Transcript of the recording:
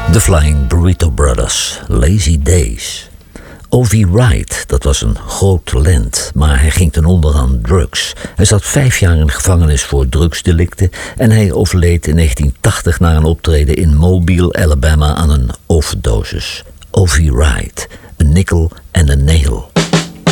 The Flying Burrito Brothers, Lazy Days. O.V. Wright, dat was een groot talent, maar hij ging ten onder aan drugs. Hij zat 5 jaar in de gevangenis voor drugsdelicten en hij overleed in 1980 na een optreden in Mobile, Alabama aan een overdosis. O.V. Wright, A Nickel and a Nail.